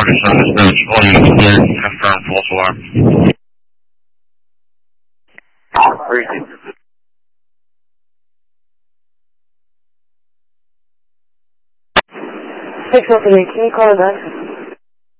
Roger, service notes, volume again, confirm false alarm. Reading. 603, can you call it back?